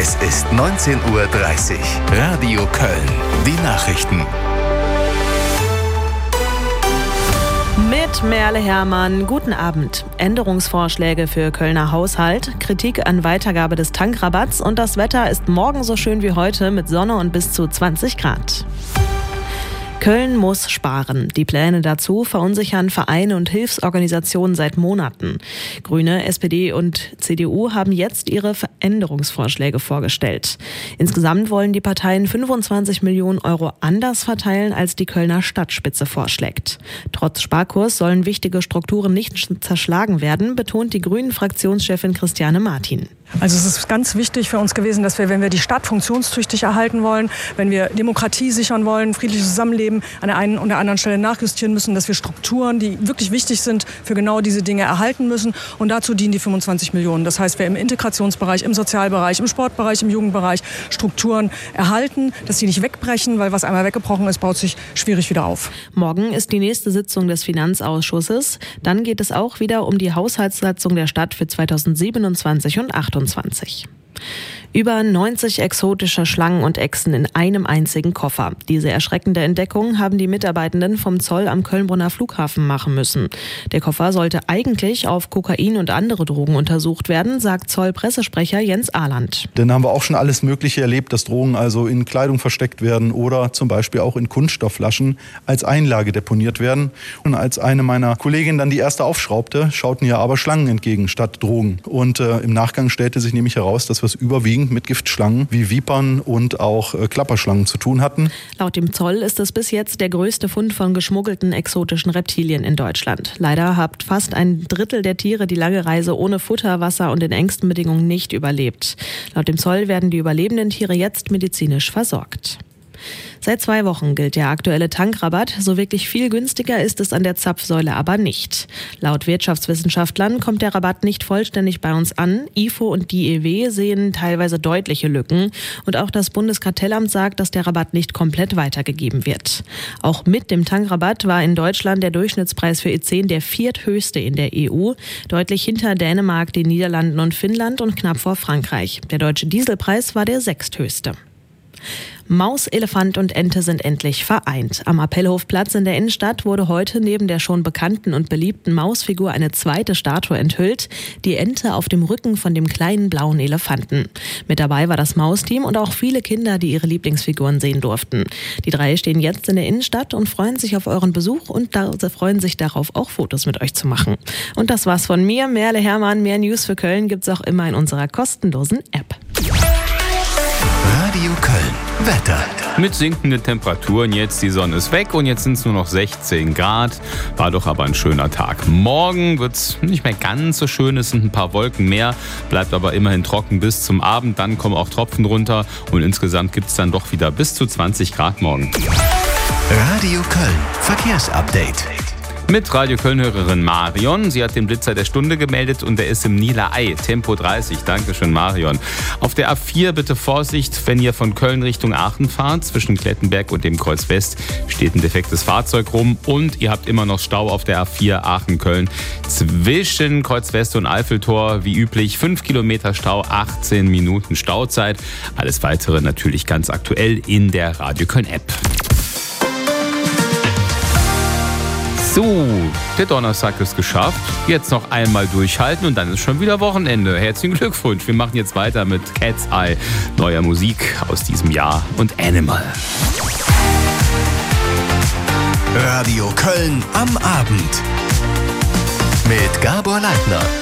Es ist 19:30 Uhr. Radio Köln. Die Nachrichten. Mit Merle Hermann, guten Abend. Änderungsvorschläge für Kölner Haushalt, Kritik an Weitergabe des Tankrabatts und das Wetter ist morgen so schön wie heute mit Sonne und bis zu 20 Grad. Köln muss sparen. Die Pläne dazu verunsichern Vereine und Hilfsorganisationen seit Monaten. Grüne, SPD und CDU haben jetzt ihre Veränderungsvorschläge vorgestellt. Insgesamt wollen die Parteien 25 Millionen Euro anders verteilen, als die Kölner Stadtspitze vorschlägt. Trotz Sparkurs sollen wichtige Strukturen nicht zerschlagen werden, betont die Grünen-Fraktionschefin Christiane Martin. Also es ist ganz wichtig für uns gewesen, dass wir, wenn wir die Stadt funktionstüchtig erhalten wollen, wenn wir Demokratie sichern wollen, friedliches Zusammenleben an der einen und der anderen Stelle nachjustieren müssen, dass wir Strukturen, die wirklich wichtig sind, für genau diese Dinge erhalten müssen. Und dazu dienen die 25 Millionen. Das heißt, wir im Integrationsbereich, im Sozialbereich, im Sportbereich, im Jugendbereich Strukturen erhalten, dass die nicht wegbrechen, weil was einmal weggebrochen ist, baut sich schwierig wieder auf. Morgen ist die nächste Sitzung des Finanzausschusses. Dann geht es auch wieder um die Haushaltssatzung der Stadt für 2027 und 2028. Über 90 exotische Schlangen und Echsen in einem einzigen Koffer. Diese erschreckende Entdeckung haben die Mitarbeitenden vom Zoll am Köln-Bonner Flughafen machen müssen. Der Koffer sollte eigentlich auf Kokain und andere Drogen untersucht werden, sagt Zoll-Pressesprecher Jens Ahland. Denn haben wir auch schon alles Mögliche erlebt, dass Drogen also in Kleidung versteckt werden oder zum Beispiel auch in Kunststoffflaschen als Einlage deponiert werden. Und als eine meiner Kolleginnen dann die erste aufschraubte, schauten ihr aber Schlangen entgegen statt Drogen. Und im Nachgang stellte sich nämlich heraus, dass wir es überwiegend mit Giftschlangen wie Vipern und auch Klapperschlangen zu tun hatten. Laut dem Zoll ist es bis jetzt der größte Fund von geschmuggelten exotischen Reptilien in Deutschland. Leider hat fast ein Drittel der Tiere die lange Reise ohne Futter, Wasser und in engsten Bedingungen nicht überlebt. Laut dem Zoll werden die überlebenden Tiere jetzt medizinisch versorgt. Seit 2 Wochen gilt der aktuelle Tankrabatt. So wirklich viel günstiger ist es an der Zapfsäule aber nicht. Laut Wirtschaftswissenschaftlern kommt der Rabatt nicht vollständig bei uns an. IFO und DIEW sehen teilweise deutliche Lücken. Und auch das Bundeskartellamt sagt, dass der Rabatt nicht komplett weitergegeben wird. Auch mit dem Tankrabatt war in Deutschland der Durchschnittspreis für E10 der 4. höchste in der EU. Deutlich hinter Dänemark, den Niederlanden und Finnland und knapp vor Frankreich. Der deutsche Dieselpreis war der 6. höchste. Maus, Elefant und Ente sind endlich vereint. Am Appellhofplatz in der Innenstadt wurde heute neben der schon bekannten und beliebten Mausfigur eine zweite Statue enthüllt, die Ente auf dem Rücken von dem kleinen blauen Elefanten. Mit dabei war das Mausteam und auch viele Kinder, die ihre Lieblingsfiguren sehen durften. Die 3 stehen jetzt in der Innenstadt und freuen sich auf euren Besuch und freuen sich darauf, auch Fotos mit euch zu machen. Und das war's von mir, Merle Hermann. Mehr News für Köln gibt's auch immer in unserer kostenlosen App. Radio Köln. Wetter. Mit sinkenden Temperaturen jetzt, die Sonne ist weg und jetzt sind es nur noch 16 Grad. War doch aber ein schöner Tag. Morgen wird es nicht mehr ganz so schön, es sind ein paar Wolken mehr, bleibt aber immerhin trocken bis zum Abend. Dann kommen auch Tropfen runter und insgesamt gibt es dann doch wieder bis zu 20 Grad morgen. Radio Köln. Verkehrsupdate. Mit Radio Köln-Hörerin Marion. Sie hat den Blitzer der Stunde gemeldet und der ist im Niederei, Tempo 30. Dankeschön, Marion. Auf der A4 bitte Vorsicht, wenn ihr von Köln Richtung Aachen fahrt. Zwischen Klettenberg und dem Kreuz West steht ein defektes Fahrzeug rum und ihr habt immer noch Stau auf der A4 Aachen-Köln. Zwischen Kreuz West und Eiffeltor, wie üblich, 5 Kilometer Stau, 18 Minuten Stauzeit. Alles Weitere natürlich ganz aktuell in der Radio Köln-App. So, der Donnerstag ist geschafft. Jetzt noch einmal durchhalten und dann ist schon wieder Wochenende. Herzlichen Glückwunsch. Wir machen jetzt weiter mit Cat's Eye, neuer Musik aus diesem Jahr und Animal. Radio Köln am Abend mit Gabor Leitner.